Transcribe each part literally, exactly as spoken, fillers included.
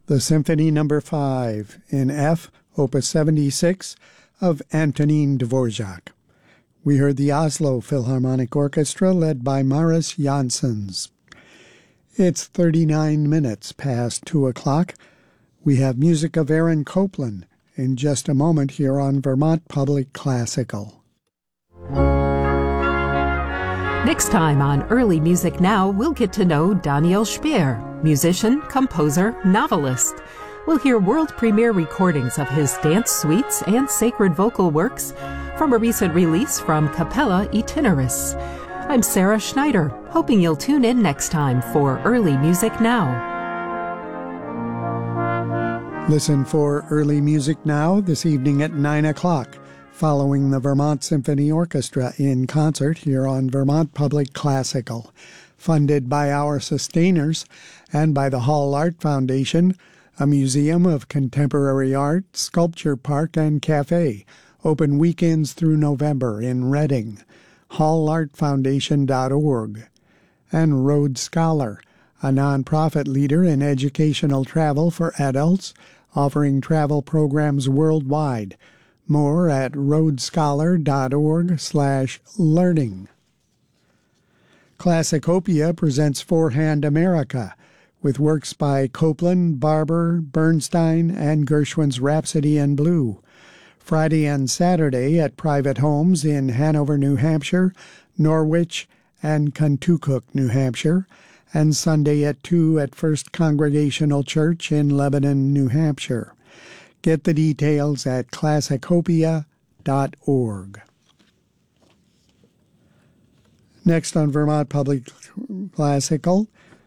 the Symphony Number five in F, Opus seventy-six of Antonín Dvorak. We heard the Oslo Philharmonic Orchestra led by Maris Janssens. It's thirty-nine minutes past two o'clock. We have music of Aaron Copland in just a moment here on Vermont Public Classical. Next time on Early Music Now, we'll get to know Daniel Speer, musician, composer, novelist. We'll hear world premiere recordings of his dance suites and sacred vocal works from a recent release from Capella Itineris. I'm Sarah Schneider, hoping you'll tune in next time for Early Music Now. Listen for Early Music Now this evening at nine o'clock, following the Vermont Symphony Orchestra in concert here on Vermont Public Classical, funded by our sustainers and by the Hall Art Foundation, a museum of contemporary art, sculpture park, and cafe, open weekends through November in Reading, hall art foundation dot org, and Rhodes Scholar, a nonprofit leader in educational travel for adults, offering travel programs worldwide. More at rhodescholar dot org slash learning. Classicopia presents Four-Hand America, with works by Copland, Barber, Bernstein, and Gershwin's Rhapsody in Blue. Friday and Saturday at private homes in Hanover, New Hampshire, Norwich, and Kentucky, New Hampshire, and Sunday at two at First Congregational Church in Lebanon, New Hampshire. Get the details at classicopia dot org. Next on Vermont Public Classical,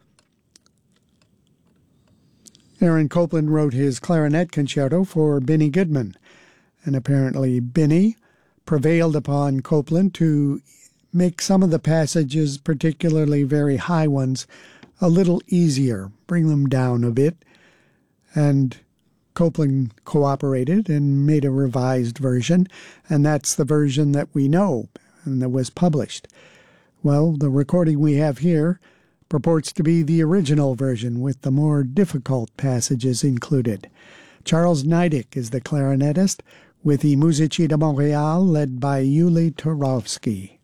Aaron Copland wrote his clarinet concerto for Benny Goodman, and apparently Benny prevailed upon Copland to make some of the passages, particularly very high ones, a little easier, bring them down a bit, and Copland cooperated and made a revised version, and that's the version that we know and that was published. Well, the recording we have here purports to be the original version with the more difficult passages included. Charles Neidick is the clarinetist, with the Musici de Montréal led by Yuli Turovsky.